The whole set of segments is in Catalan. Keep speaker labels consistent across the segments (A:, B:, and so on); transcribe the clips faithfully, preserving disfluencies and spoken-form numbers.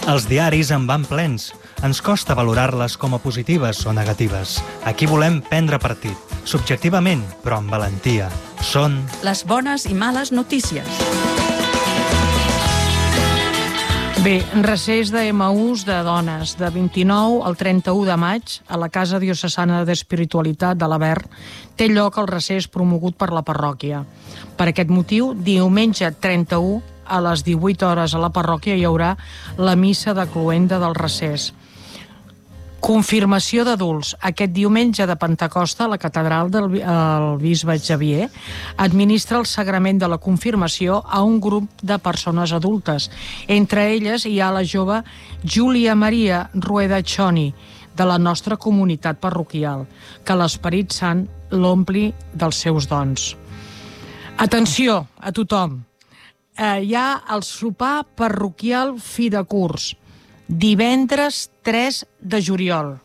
A: Els diaris en van plens. Ens costa valorar-les com a positives o negatives. Aquí volem prendre partit, subjectivament, però amb valentia. Són
B: les bones i males notícies.
C: Bé, recés de Emaús de dones, de vint-i-nou al trenta-u de maig, a la Casa Diocesana d'Espiritualitat de l'Avern, té lloc el recés promogut per la parròquia. Per aquest motiu, diumenge trenta-u, a les divuit hores a la parròquia hi haurà la missa de cloenda del recés. Confirmació d'adults. Aquest diumenge de Pentecosta, la catedral del bisbe Xavier administra el sagrament de la confirmació a un grup de persones adultes. Entre elles hi ha la jove Júlia Maria Rueda Choni, de la nostra comunitat parroquial. Que l'Esperit Sant l'ompli dels seus dons. Atenció a tothom. Eh, hi ha el sopar parroquial fi de curs, divendres tres de juliol.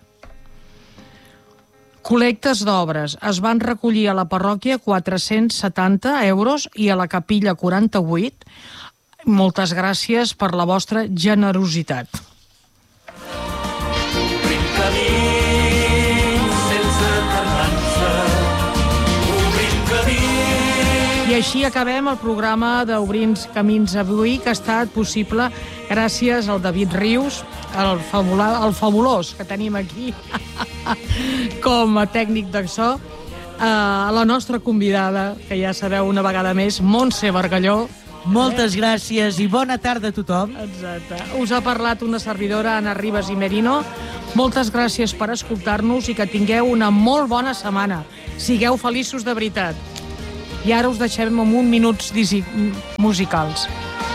C: Col·lectes d'obres. Es van recollir a la parròquia quatre-cents setanta euros i a la capilla quaranta-vuit. Moltes gràcies per la vostra generositat. I així acabem el programa d'Obrint Camins avui, que ha estat possible gràcies al David Rius, el, fabula, el fabulós que tenim aquí com a tècnic de so, a la nostra convidada, que ja sabeu una vegada més, Montse Bargalló.
D: Moltes gràcies i bona tarda a tothom.
C: Exacte. Us ha parlat una servidora, Anna Ribas i Merino. Moltes gràcies per escoltar-nos i que tingueu una molt bona setmana. Sigueu feliços de veritat. I ara us deixem amb uns minuts musicals.